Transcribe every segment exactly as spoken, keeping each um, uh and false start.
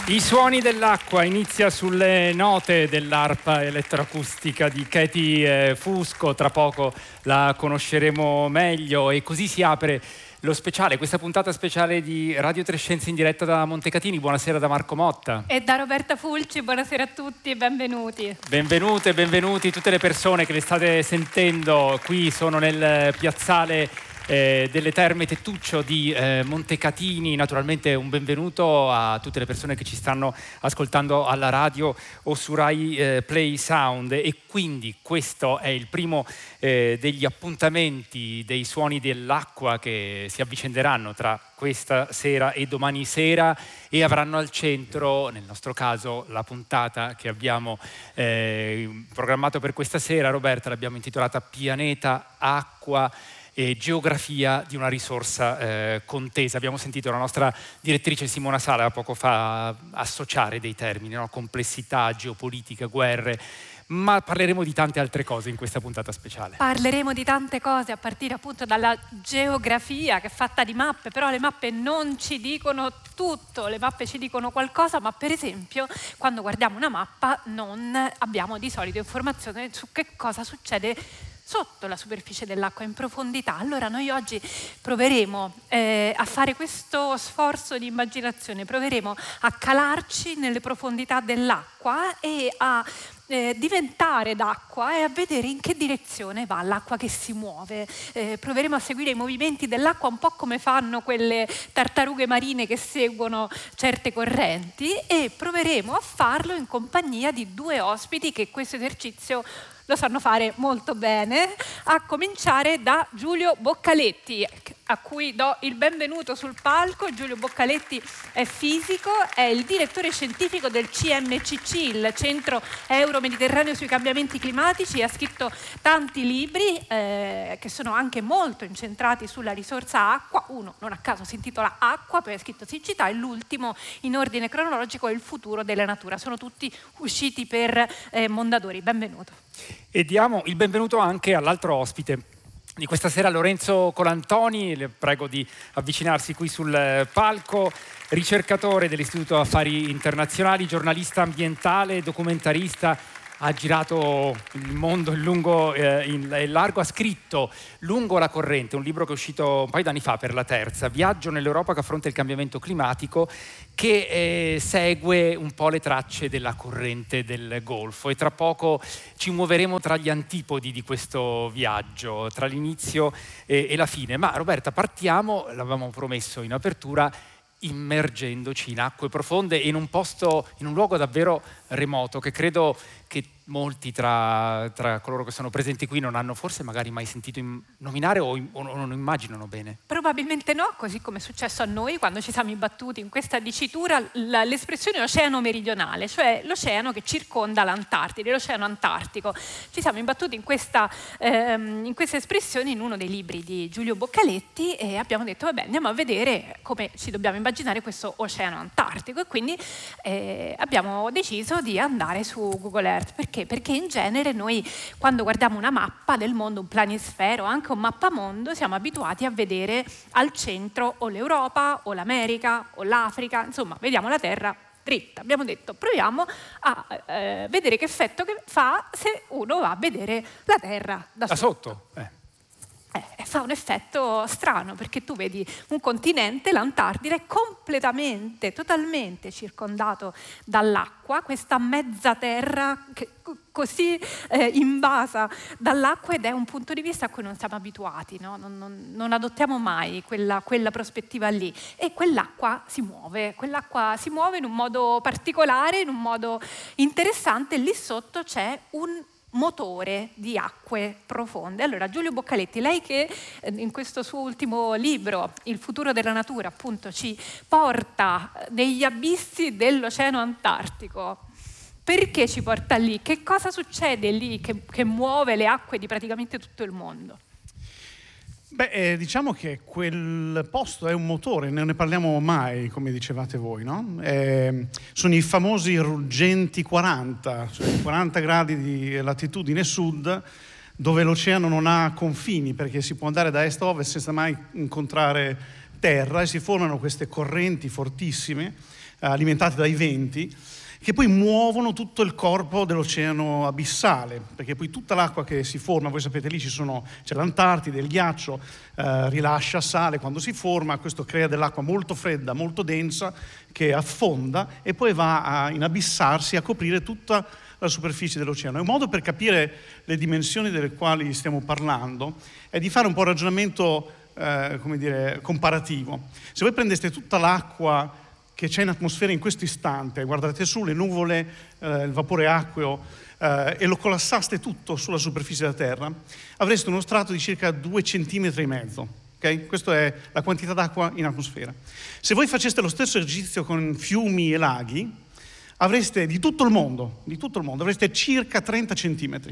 I suoni dell'acqua inizia sulle note dell'arpa elettroacustica di Katie Fusco, tra poco la conosceremo meglio e così si apre lo speciale, questa puntata speciale di Radio Tre Scienze in diretta da Montecatini. Buonasera da Marco Motta. E da Roberta Fulci, buonasera a tutti e benvenuti. Benvenute, benvenuti tutte le persone che le state sentendo. Qui sono nel piazzale Eh, delle Terme Tettuccio di eh, Montecatini. Naturalmente un benvenuto a tutte le persone che ci stanno ascoltando alla radio o su Rai eh, Play Sound. E quindi questo è il primo eh, degli appuntamenti dei suoni dell'acqua che si avvicenderanno tra questa sera e domani sera e avranno al centro, nel nostro caso, la puntata che abbiamo eh, programmato per questa sera. Roberta, l'abbiamo intitolata Pianeta, Acqua e geografia di una risorsa eh, contesa. Abbiamo sentito la nostra direttrice Simona Sala poco fa associare dei termini, no? Complessità, geopolitica, guerre, ma parleremo di tante altre cose in questa puntata speciale. Parleremo di tante cose a partire appunto dalla geografia, che è fatta di mappe, però le mappe non ci dicono tutto, le mappe ci dicono qualcosa, ma per esempio quando guardiamo una mappa non abbiamo di solito informazione su che cosa succede sotto la superficie dell'acqua, in profondità. Allora noi oggi proveremo eh, a fare questo sforzo di immaginazione, proveremo a calarci nelle profondità dell'acqua e a eh, diventare d'acqua e a vedere in che direzione va l'acqua che si muove. Eh, proveremo a seguire i movimenti dell'acqua un po' come fanno quelle tartarughe marine che seguono certe correnti, e proveremo a farlo in compagnia di due ospiti che questo esercizio lo sanno fare molto bene, a cominciare da Giulio Boccaletti, a cui do il benvenuto sul palco. Giulio Boccaletti è fisico, è il direttore scientifico del C M C C, il Centro Euro-Mediterraneo sui cambiamenti climatici, e ha scritto tanti libri eh, che sono anche molto incentrati sulla risorsa acqua. Uno, non a caso, si intitola Acqua, poi ha scritto Siccità, e l'ultimo, in ordine cronologico, è Il futuro della natura. Sono tutti usciti per eh, Mondadori. Benvenuto. E diamo il benvenuto anche all'altro ospite di questa sera, Lorenzo Colantoni. Le prego di avvicinarsi qui sul palco. Ricercatore dell'Istituto Affari Internazionali, giornalista ambientale, documentarista, ha girato il mondo in lungo e eh, in largo, ha scritto Lungo la corrente, un libro che è uscito un paio d'anni fa per la Terza, Viaggio nell'Europa che affronta il cambiamento climatico, che eh, segue un po' le tracce della corrente del Golfo, e tra poco ci muoveremo tra gli antipodi di questo viaggio, tra l'inizio e, e la fine. Ma Roberta, partiamo, l'avevamo promesso in apertura, immergendoci in acque profonde e in un posto, in un luogo davvero remoto, che credo che molti tra, tra coloro che sono presenti qui non hanno forse magari mai sentito in, nominare o, in, o non immaginano bene. Probabilmente no, così come è successo a noi quando ci siamo imbattuti in questa dicitura, la, l'espressione oceano meridionale, cioè l'oceano che circonda l'Antartide, l'oceano antartico. Ci siamo imbattuti in questa, ehm, in questa espressione in uno dei libri di Giulio Boccaletti, e abbiamo detto vabbè, andiamo a vedere come ci dobbiamo immaginare questo oceano antartico, e quindi eh, abbiamo deciso di andare su Google Earth. Perché? Perché in genere noi, quando guardiamo una mappa del mondo, un planisfero, anche un mappamondo, siamo abituati a vedere al centro o l'Europa o l'America o l'Africa, insomma vediamo la Terra dritta. Abbiamo detto proviamo a eh, vedere che effetto che fa se uno va a vedere la Terra da, da sotto, sotto. Eh. Eh, fa un effetto strano, perché tu vedi un continente, l'Antartide, è completamente, totalmente circondato dall'acqua, questa mezza terra che, così eh, invasa dall'acqua, ed è un punto di vista a cui non siamo abituati, no? non, non, non adottiamo mai quella, quella prospettiva lì, e quell'acqua si muove, quell'acqua si muove in un modo particolare, in un modo interessante. Lì sotto c'è un motore di acque profonde. Allora, Giulio Boccaletti, lei che in questo suo ultimo libro, Il futuro della natura, appunto ci porta negli abissi dell'oceano antartico, perché ci porta lì? Che cosa succede lì che, che muove le acque di praticamente tutto il mondo? Beh, eh, diciamo che quel posto è un motore, non ne parliamo mai, come dicevate voi, no? Eh, sono i famosi ruggenti quaranta, cioè quaranta gradi di latitudine sud, dove l'oceano non ha confini, perché si può andare da est a ovest senza mai incontrare terra e si formano queste correnti fortissime, eh, alimentate dai venti, che poi muovono tutto il corpo dell'oceano abissale, perché poi tutta l'acqua che si forma, voi sapete lì ci sono, c'è l'Antartide, il ghiaccio eh, rilascia sale quando si forma, questo crea dell'acqua molto fredda, molto densa, che affonda e poi va a inabissarsi, a coprire tutta la superficie dell'oceano. Un modo per capire le dimensioni delle quali stiamo parlando è di fare un po' un ragionamento eh, come dire, comparativo. Se voi prendeste tutta l'acqua che c'è in atmosfera in questo istante, guardate su le nuvole, eh, il vapore acqueo eh, e lo colassaste tutto sulla superficie della Terra, avreste uno strato di circa due centimetri e mezzo. Okay? Questa è la quantità d'acqua in atmosfera. Se voi faceste lo stesso esercizio con fiumi e laghi, avreste di tutto il mondo, di tutto il mondo, avreste circa trenta centimetri.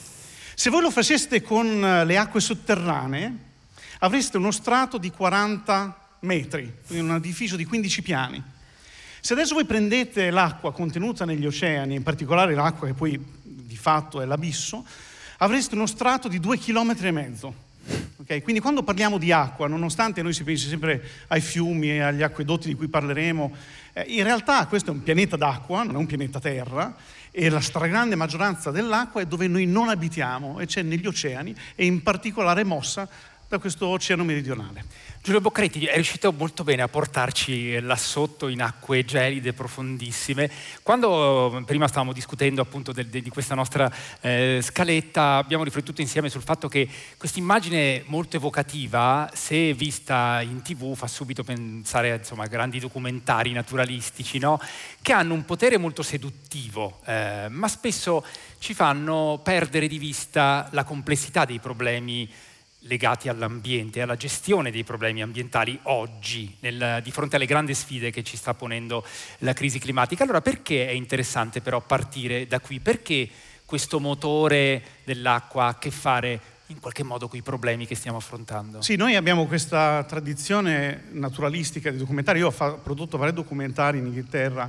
Se voi lo faceste con le acque sotterranee, avreste uno strato di quaranta metri, quindi un edificio di quindici piani. Se adesso voi prendete l'acqua contenuta negli oceani, in particolare l'acqua che poi di fatto è l'abisso, avreste uno strato di due chilometri e mezzo. Okay? Quindi quando parliamo di acqua, nonostante noi si pensi sempre ai fiumi e agli acquedotti di cui parleremo, eh, in realtà questo è un pianeta d'acqua, non è un pianeta Terra, e la stragrande maggioranza dell'acqua è dove noi non abitiamo, e c'è negli oceani, e in particolare mossa da questo oceano meridionale. Giulio Boccaretti è riuscito molto bene a portarci là sotto in acque gelide profondissime. Quando prima stavamo discutendo appunto del, de, di questa nostra eh, scaletta, abbiamo riflettuto insieme sul fatto che questa immagine molto evocativa, se vista in tivù, fa subito pensare insomma, a grandi documentari naturalistici, no? Che hanno un potere molto seduttivo, eh, ma spesso ci fanno perdere di vista la complessità dei problemi legati all'ambiente, alla gestione dei problemi ambientali oggi, nel, di fronte alle grandi sfide che ci sta ponendo la crisi climatica. Allora perché è interessante però partire da qui? Perché questo motore dell'acqua ha a che fare in qualche modo con i problemi che stiamo affrontando? Sì, noi abbiamo questa tradizione naturalistica di documentari. Io ho fa- prodotto vari documentari in Inghilterra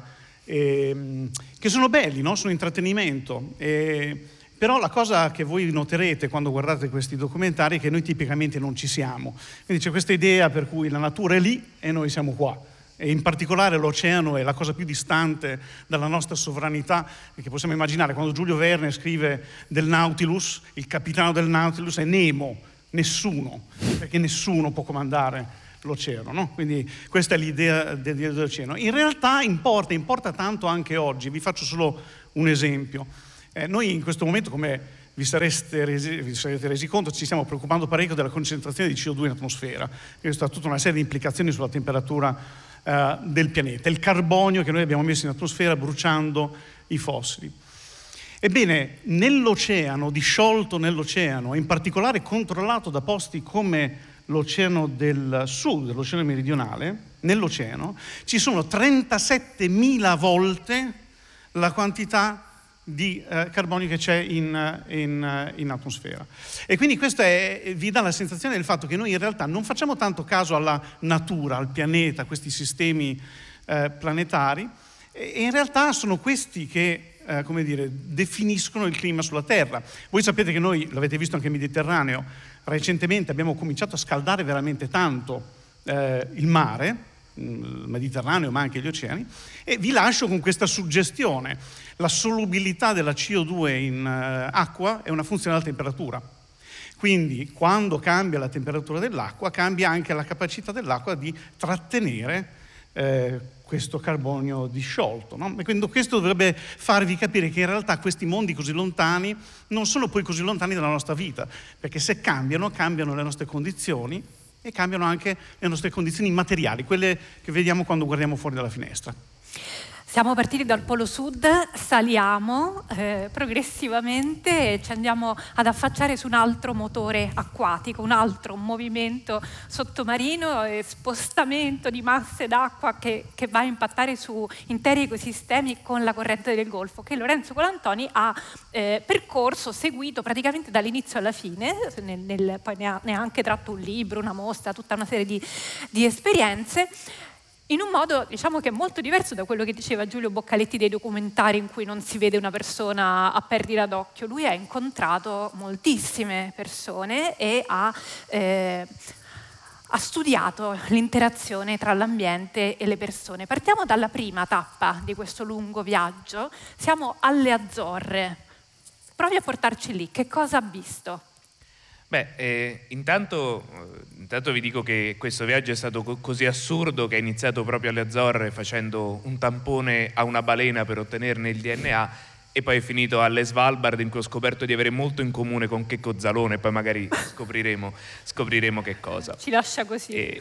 eh, che sono belli, no? Sono intrattenimento. E però la cosa che voi noterete quando guardate questi documentari è che noi tipicamente non ci siamo. Quindi c'è questa idea per cui la natura è lì e noi siamo qua. E in particolare l'oceano è la cosa più distante dalla nostra sovranità che possiamo immaginare. Quando Giulio Verne scrive del Nautilus, il capitano del Nautilus è Nemo, nessuno, perché nessuno può comandare l'oceano, no? Quindi questa è l'idea dell'oceano. In realtà importa, importa tanto anche oggi. Vi faccio solo un esempio. Eh, noi in questo momento, come vi sareste, resi, vi sarete resi conto, ci stiamo preoccupando parecchio della concentrazione di C O due in atmosfera. Questo ha tutta una serie di implicazioni sulla temperatura eh, del pianeta. Il carbonio che noi abbiamo messo in atmosfera bruciando i fossili. Ebbene, nell'oceano, disciolto nell'oceano, in particolare controllato da posti come l'oceano del sud, l'oceano meridionale, nell'oceano, ci sono trentasettemila volte la quantità di eh, carbonio che c'è in, in, in atmosfera. E quindi questo è, vi dà la sensazione del fatto che noi in realtà non facciamo tanto caso alla natura, al pianeta, a questi sistemi eh, planetari, e in realtà sono questi che, eh, come dire, definiscono il clima sulla Terra. Voi sapete che noi, l'avete visto anche nel Mediterraneo, recentemente abbiamo cominciato a scaldare veramente tanto eh, il mare, il Mediterraneo ma anche gli oceani, e vi lascio con questa suggestione: la solubilità della C O due in uh, acqua è una funzione della temperatura, quindi quando cambia la temperatura dell'acqua cambia anche la capacità dell'acqua di trattenere eh, questo carbonio disciolto, no? E quindi questo dovrebbe farvi capire che in realtà questi mondi così lontani non sono poi così lontani dalla nostra vita, perché se cambiano, cambiano le nostre condizioni e cambiano anche le nostre condizioni materiali, quelle che vediamo quando guardiamo fuori dalla finestra. Siamo partiti dal Polo Sud, saliamo eh, progressivamente e ci andiamo ad affacciare su un altro motore acquatico, un altro movimento sottomarino e spostamento di masse d'acqua che, che va a impattare su interi ecosistemi con la corrente del Golfo, che Lorenzo Colantoni ha eh, percorso, seguito praticamente dall'inizio alla fine, nel, nel, poi ne ha, ne ha anche tratto un libro, una mostra, tutta una serie di, di esperienze, in un modo, diciamo, che è molto diverso da quello che diceva Giulio Boccaletti dei documentari in cui non si vede una persona a perdita d'occhio. Lui ha incontrato moltissime persone e ha, eh, ha studiato l'interazione tra l'ambiente e le persone. Partiamo dalla prima tappa di questo lungo viaggio. Siamo alle Azzorre. Provi a portarci lì. Che cosa ha visto? Beh, eh, intanto, eh, intanto vi dico che questo viaggio è stato co- così assurdo che è iniziato proprio alle Azzorre facendo un tampone a una balena per ottenerne il D N A e poi è finito alle Svalbard in cui ho scoperto di avere molto in comune con Checco Zalone, poi magari scopriremo, scopriremo che cosa. Ci lascia così. E,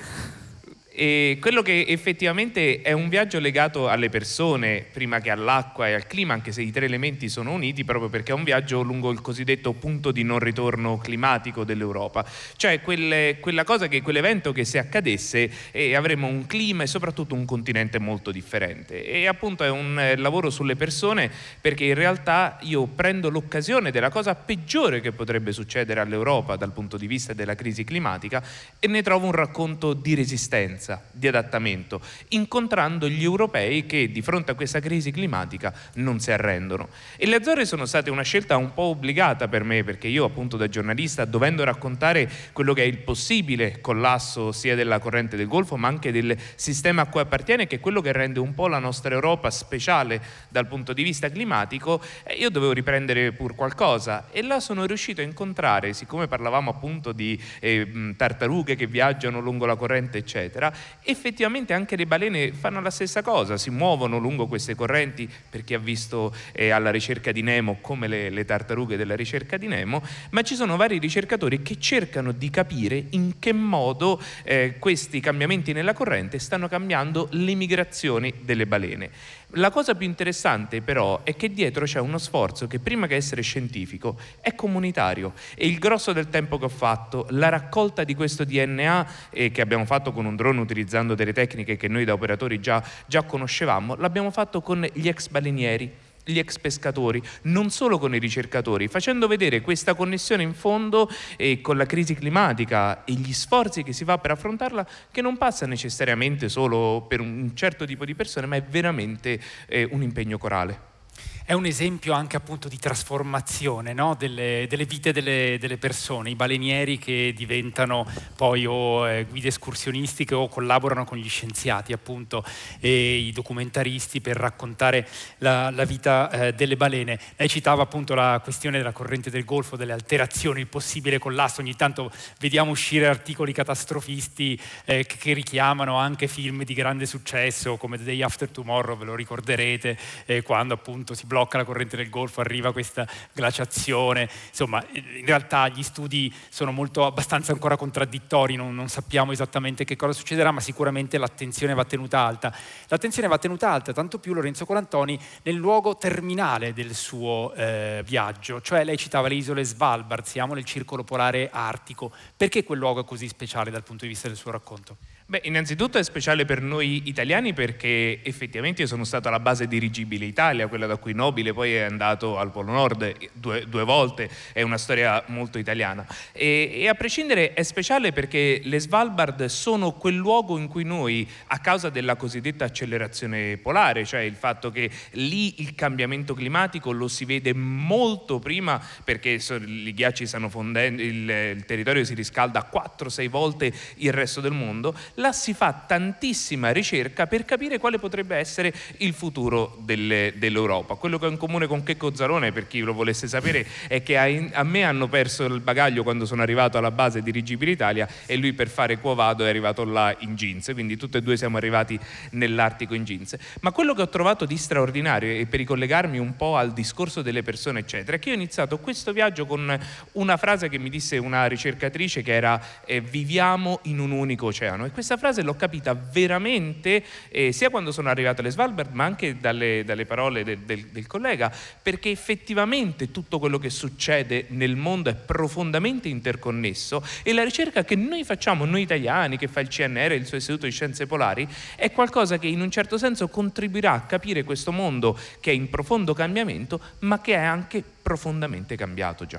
e quello che effettivamente è un viaggio legato alle persone prima che all'acqua e al clima, anche se i tre elementi sono uniti, proprio perché è un viaggio lungo il cosiddetto punto di non ritorno climatico dell'Europa, cioè quelle, quella cosa che quell'evento che se accadesse eh, avremmo un clima e soprattutto un continente molto differente. E appunto è un eh, lavoro sulle persone, perché in realtà io prendo l'occasione della cosa peggiore che potrebbe succedere all'Europa dal punto di vista della crisi climatica e ne trovo un racconto di resistenza, di adattamento, incontrando gli europei che di fronte a questa crisi climatica non si arrendono. E le Azzorre sono state una scelta un po' obbligata per me, perché io appunto da giornalista, dovendo raccontare quello che è il possibile collasso sia della corrente del Golfo ma anche del sistema a cui appartiene, che è quello che rende un po' la nostra Europa speciale dal punto di vista climatico, eh, io dovevo riprendere pur qualcosa e là sono riuscito a incontrare, siccome parlavamo appunto di eh, tartarughe che viaggiano lungo la corrente eccetera, effettivamente anche le balene fanno la stessa cosa, si muovono lungo queste correnti, per chi ha visto eh, alla ricerca di Nemo come le, le tartarughe della ricerca di Nemo, ma ci sono vari ricercatori che cercano di capire in che modo eh, questi cambiamenti nella corrente stanno cambiando le migrazioni delle balene. La cosa più interessante però è che dietro c'è uno sforzo che prima che essere scientifico è comunitario, e il grosso del tempo che ho fatto, la raccolta di questo D N A eh, che abbiamo fatto con un drone utilizzando delle tecniche che noi da operatori già, già conoscevamo, l'abbiamo fatto con gli ex balenieri, gli ex pescatori, non solo con i ricercatori, facendo vedere questa connessione in fondo eh, con la crisi climatica e gli sforzi che si fa per affrontarla, che non passa necessariamente solo per un certo tipo di persone, ma è veramente eh, un impegno corale. È un esempio anche appunto di trasformazione, no? delle, delle vite delle, delle persone, i balenieri che diventano poi o eh, guide escursionistiche o collaborano con gli scienziati appunto e i documentaristi per raccontare la, la vita eh, delle balene. Lei citava appunto la questione della corrente del Golfo, delle alterazioni, il possibile collasso, ogni tanto vediamo uscire articoli catastrofisti eh, che, che richiamano anche film di grande successo come The Day After Tomorrow, ve lo ricorderete, eh, quando appunto si blocca la corrente del Golfo, arriva questa glaciazione. Insomma, in realtà gli studi sono molto abbastanza ancora contraddittori, non, non sappiamo esattamente che cosa succederà, ma sicuramente l'attenzione va tenuta alta. L'attenzione va tenuta alta, tanto più Lorenzo Colantoni, nel luogo terminale del suo eh, viaggio, cioè lei citava le isole Svalbard, siamo nel circolo polare artico. Perché quel luogo è così speciale dal punto di vista del suo racconto? Beh, innanzitutto è speciale per noi italiani perché effettivamente io sono stato alla base dirigibile Italia, quella da cui Nobile poi è andato al Polo Nord due, due volte, è una storia molto italiana. E, e a prescindere è speciale perché le Svalbard sono quel luogo in cui noi, a causa della cosiddetta accelerazione polare, cioè il fatto che lì il cambiamento climatico lo si vede molto prima perché i ghiacci stanno fondendo, il, il territorio si riscalda quattro sei volte il resto del mondo, là si fa tantissima ricerca per capire quale potrebbe essere il futuro delle, dell'Europa. Quello che ho in comune con Checco Zalone, per chi lo volesse sapere, è che a, a me hanno perso il bagaglio quando sono arrivato alla base dirigibile Italia e lui per fare Quo Vado è arrivato là in jeans, quindi tutti e due siamo arrivati nell'Artico in jeans. Ma quello che ho trovato di straordinario, e per ricollegarmi un po' al discorso delle persone eccetera, è che io ho iniziato questo viaggio con una frase che mi disse una ricercatrice che era eh, viviamo in un unico oceano, e questa frase l'ho capita veramente eh, sia quando sono arrivato alle Svalbard ma anche dalle, dalle parole del, del, del collega, perché effettivamente tutto quello che succede nel mondo è profondamente interconnesso e la ricerca che noi facciamo, noi italiani, che fa il C N R, il suo Istituto di Scienze Polari, è qualcosa che in un certo senso contribuirà a capire questo mondo che è in profondo cambiamento ma che è anche profondamente cambiato già.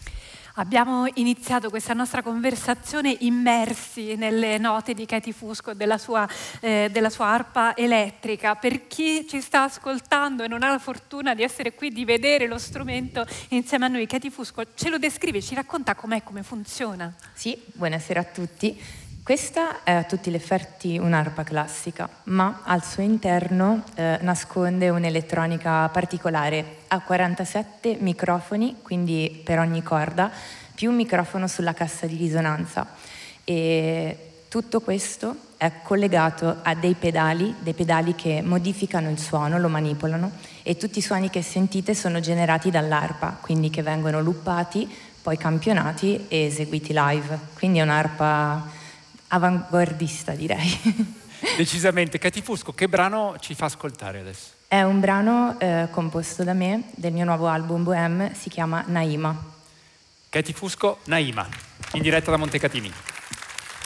Abbiamo iniziato questa nostra conversazione immersi nelle note di Katie Fusco, della sua, eh, della sua arpa elettrica. Per chi ci sta ascoltando e non ha la fortuna di essere qui, di vedere lo strumento insieme a noi, Katie Fusco ce lo descrive, ci racconta com'è, come funziona? Sì, buonasera a tutti. Questa è a tutti gli effetti un'arpa classica, ma al suo interno eh, nasconde un'elettronica particolare. Ha quarantasette microfoni, quindi per ogni corda, più un microfono sulla cassa di risonanza. E tutto questo è collegato a dei pedali, dei pedali che modificano il suono, lo manipolano, e tutti i suoni che sentite sono generati dall'arpa, quindi che vengono loopati, poi campionati e eseguiti live. Quindi è un'arpa avanguardista, direi. Decisamente. Katy Fusco, che brano ci fa ascoltare adesso? È un brano eh, composto da me, del mio nuovo album Bohème, si chiama Naima. Katy Fusco, Naima, in diretta da Montecatini.